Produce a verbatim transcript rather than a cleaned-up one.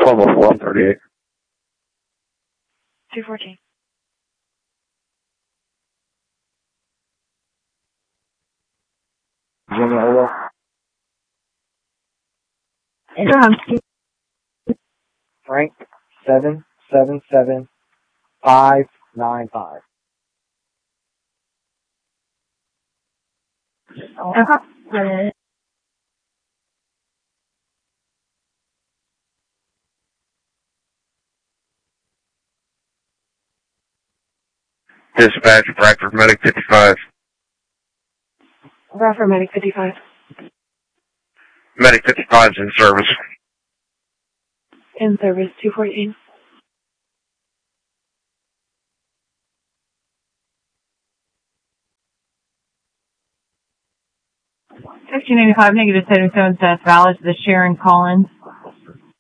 twelve oh four thirty-eight. two fourteen. Jimmy Olo. Frank, seven seven seven five nine five. Uh-huh. Dispatch, Bradford Medic fifty-five. Bradford Medic fifty-five. Medic fifty-five is in service. In service, two fourteen. fifteen eighty-five, negative seventy-seven, Death Valley to the Sharon Collins.